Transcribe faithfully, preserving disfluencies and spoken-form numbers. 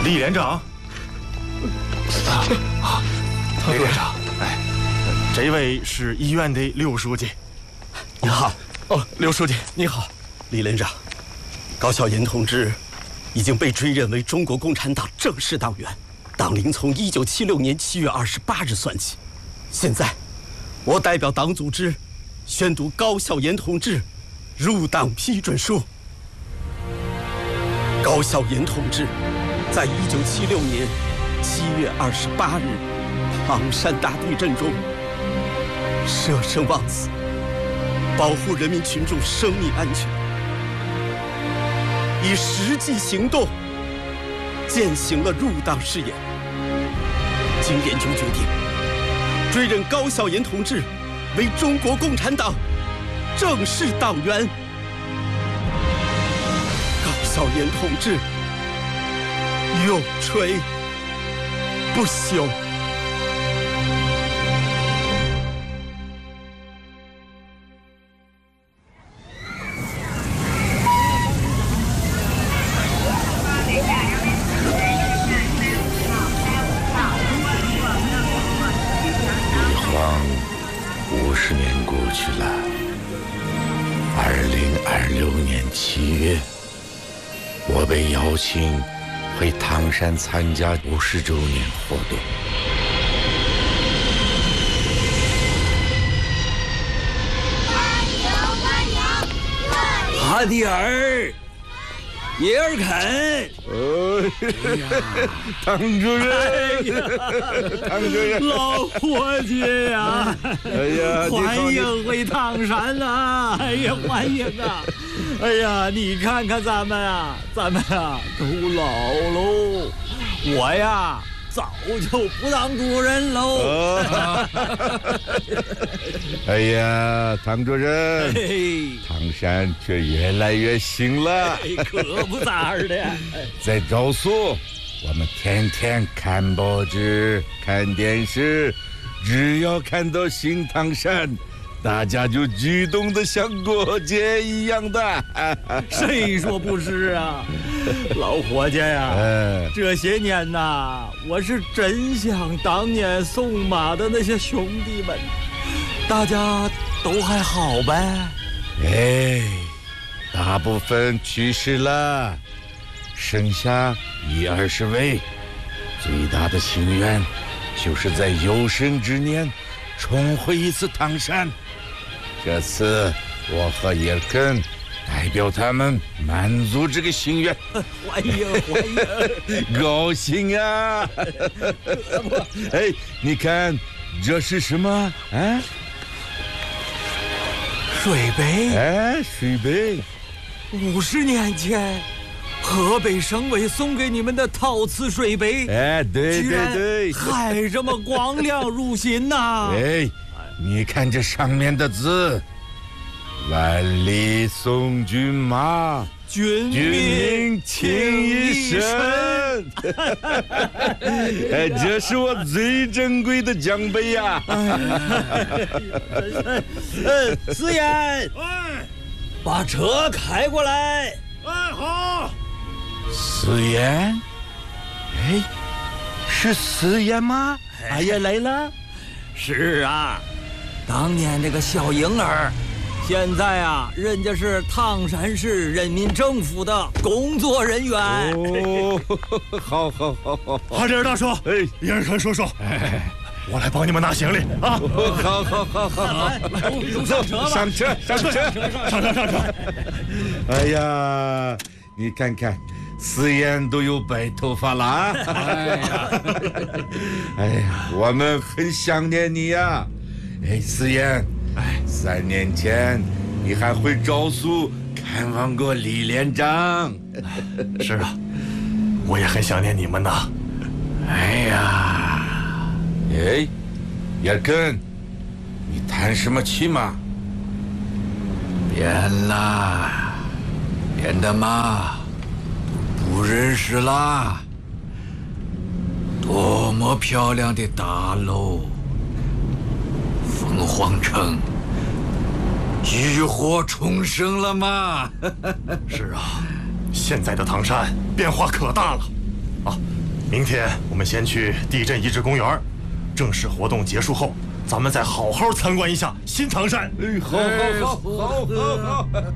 李连长。啊，李连长，哎，这位是医院的刘书记。 你好。哦，刘书记，你好。李连长，高孝炎同志已经被追认为中国共产党正式党员，党龄从一九七六年七月二十八日算起。现在，我代表党组织宣读高孝炎同志入党批准书。高孝炎同志在一九七六年七月二十八日唐山大地震中舍生忘死，保护人民群众生命安全，以实际行动践行了入党誓言。经研究决定，追认高孝炎同志为中国共产党正式党员。高孝炎同志永垂不朽。 十年过去了，二零二六年七月，我被邀请回唐山参加五十周年活动。 阿弟儿，叶尔肯。 哦，唐主任，哎、唐主任， 老伙计呀！ 哎呀， 欢迎回唐山呐！哎呀，欢迎啊！哎呀，你看看咱们啊，咱们啊都老喽，我呀早就不当主任喽。 哦、哎呀，唐主任，唐山却越来越新了， 哎、可不咋的。 在昭苏，我们天天看报纸、看电视，只要看到新唐山，大家就激动的像过节一样的。 谁说不是啊？老伙计呀、哎，这些年呐，我是真想当年送马的那些兄弟们，大家都还好呗？ 哎，大部分去世了，剩下一二十位。最大的心愿就是在有生之年重回一次唐山。这次我和叶根代表他们满足这个心愿。 欢迎欢迎， 高兴啊！哎，你看这是什么啊？ 水杯。 哎，水杯。 五十年前，河北省委送给你们的陶瓷水杯， 哎，对对对， 还这么光亮如新呐！ 哎，你看这上面的字。万里送军马， 军民情一身。哎，这是我最珍贵的奖杯呀！ 呃，思妍，哎，把车开过来。 哎，好。 思妍，哎，是思妍吗？哎呀，来了。 是啊，当年这个小婴儿。现在啊，人家是唐山市人民政府的工作人员。 哦，好好好好， 阿仁大叔，哎，叶尔肯叔叔，哎，我来帮你们拿行李啊！ 好好好好好， 上车吧， 上车上车上车上车！ 哎呀，你看看，思妍都有白头发了啊！哎呀，哎呀，我们很想念你呀！哎，思妍。哎，三年前你还回昭苏看望过李连长。 是啊，我也很想念你们呐。 哎呀，哎，叶根，你弹什么琴嘛？ 变了，变的嘛，不认识啦。多么漂亮的大楼！凤凰城浴火重生了吗？ 是啊，现在的唐山变化可大了，啊， 明天我们先去地震遗址公园，正式活动结束后，咱们再好好参观一下新唐山。 哎，好好好好好好。